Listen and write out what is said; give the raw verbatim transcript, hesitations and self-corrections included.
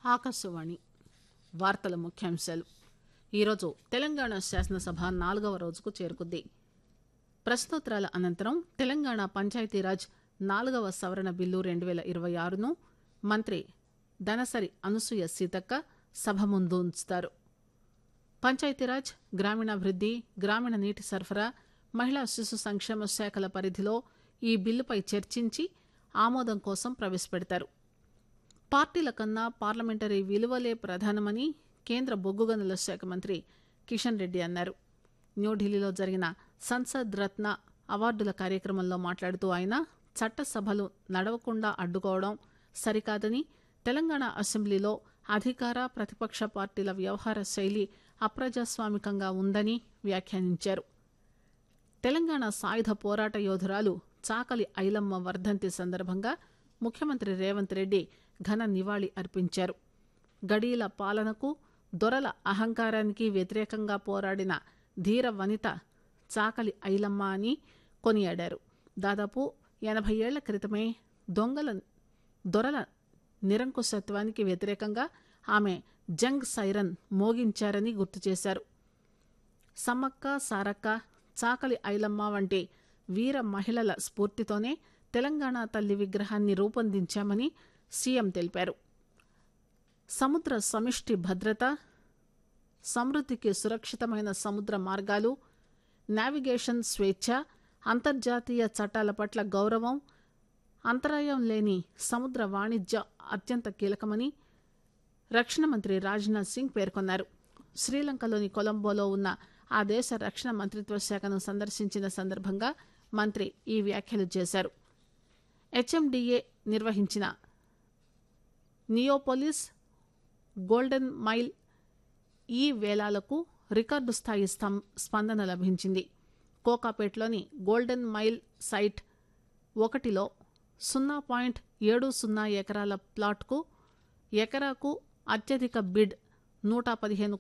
ఆకాశవాణి వార్తల ముఖ్యాంశాలు. ఈరోజు తెలంగాణ శాసనసభ నాలుగవ రోజుకు చేరుకుంది. ప్రశ్నోత్తరాల అనంతరం తెలంగాణ పంచాయతీరాజ్ నాలుగవ సవరణ బిల్లు రెండు పేల ఇరవై ఆరును మంత్రి దనసరి అనసూయ సీతక్క సభ ముందు ఉంచుతారు. పంచాయతీరాజ్, గ్రామీణాభివృద్ది, గ్రామీణ నీటి సరఫరా, మహిళా శిశు సంక్షేమ శాఖల పరిధిలో ఈ బిల్లుపై చర్చించి ఆమోదం కోసం ప్రవేశపెడతారు. పార్టీల కన్నా పార్లమెంటరీ విలువలే ప్రధానమని కేంద్ర బొగ్గు గనుల శాఖ మంత్రి కిషన్ రెడ్డి అన్నారు. న్యూఢిల్లీలో జరిగిన సంసద్ రత్న అవార్డుల కార్యక్రమంలో మాట్లాడుతూ ఆయన చట్టసభలు నడవకుండా అడ్డుకోవడం సరికాదని, తెలంగాణ అసెంబ్లీలో అధికార ప్రతిపక్ష పార్టీల వ్యవహార శైలి అప్రజాస్వామికంగా ఉందని వ్యాఖ్యానించారు. తెలంగాణ సాయుధ పోరాట యోధురాలు చాకలి ఐలమ్మ వర్ధంతి సందర్భంగా ముఖ్యమంత్రి రేవంత్ రెడ్డి ఘన నివాళి అర్పించారు. గడీల పాలనకు, దొరల అహంకారానికి వ్యతిరేకంగా పోరాడిన ధీర వనిత చాకలి ఐలమ్మ అని కొనియాడారు. దాదాపు ఎనభై ఏళ్ల క్రితమే దొంగల దొరల నిరంకుశత్వానికి వ్యతిరేకంగా ఆమె జంగ్ సైరన్ మోగించారని గుర్తు చేశారు. సమ్మక్క, సారక్క, చాకలి ఐలమ్మ వంటి వీర మహిళల స్ఫూర్తితోనే తెలంగాణ తల్లి విగ్రహాన్ని రూపొందించామని సీఎం తెలిపారు. సముద్ర సమిష్టి భద్రత, సమృద్ధికి సురక్షితమైన సముద్ర మార్గాలు, నావిగేషన్ స్వేచ్ఛ, అంతర్జాతీయ చట్టాల పట్ల గౌరవం, అంతరాయం లేని సముద్ర వాణిజ్యం అత్యంత కీలకమని రక్షణ మంత్రి రాజ్నాథ్ సింగ్ పేర్కొన్నారు. శ్రీలంకలోని కొలంబోలో ఉన్న ఆ దేశ రక్షణ మంత్రిత్వ శాఖను సందర్శించిన సందర్భంగా మంత్రి ఈ వ్యాఖ్యలు చేశారు. హెచ్ఎండిఏ నిర్వహించిన నియోపోలిస్ గోల్డెన్ మైల్ ఈ వేలాలకు రికార్డు స్థాయి స్పందన లభించింది. కోకాపేట్లోని గోల్డెన్ మైల్ సైట్ ఒకటిలో సున్నా పాయింట్ ఏడు సున్నా ఎకరాల ప్లాట్కు ఎకరాకు అత్యధిక బిడ్ నూట పదిహేను